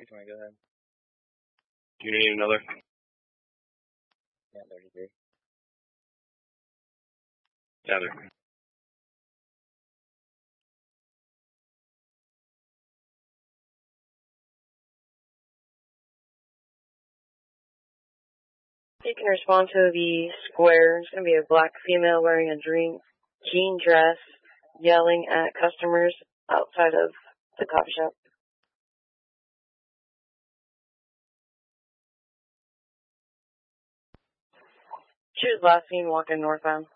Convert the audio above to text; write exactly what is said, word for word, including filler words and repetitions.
six twenty, go ahead. Do you need another? Yeah, thirty-three. Gather. You can respond to the square. It's going to be a black female wearing a dream, jean dress, yelling at customers outside of the coffee shop. She was last seen walking northbound.